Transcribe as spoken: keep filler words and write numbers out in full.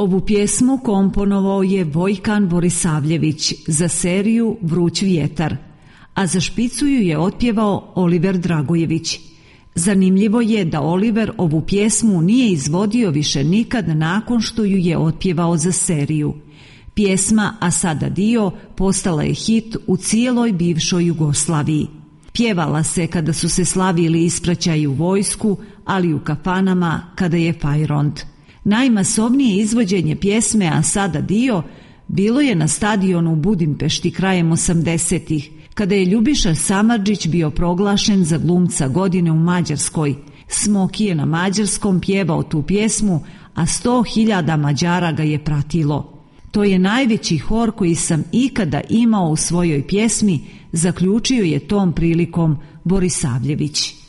Ovu pjesmu komponovao je Vojkan Borisavljević za seriju Vruć vjetar, a za špicu ju je otpjevao Oliver Dragojević. Zanimljivo je da Oliver ovu pjesmu nije izvodio više nikad nakon što ju je otpjevao za seriju. Pjesma A sada dio postala je hit u cijeloj bivšoj Jugoslaviji. Pjevala se kada su se slavili ispraćaji u vojsku, ali i u kafanama kada je fajront. Najmasovnije izvođenje pjesme A sada dio bilo je na stadionu u Budimpešti krajem osamdesetih, kada je Ljubiša Samardžić bio proglašen za glumca godine u Mađarskoj. Smoki je na mađarskom pjevao tu pjesmu, a sto hiljada Mađara ga je pratilo. To je najveći hor koji sam ikada imao u svojoj pjesmi, zaključio je tom prilikom Borisavljević.